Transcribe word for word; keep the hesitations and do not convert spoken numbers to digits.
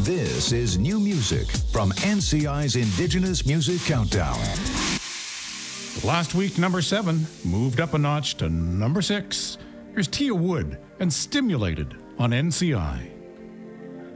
This is new music from N C I's Indigenous Music Countdown. Last week, number seven moved up a notch to number six. Here's Tia Wood and Stimulated on N C I.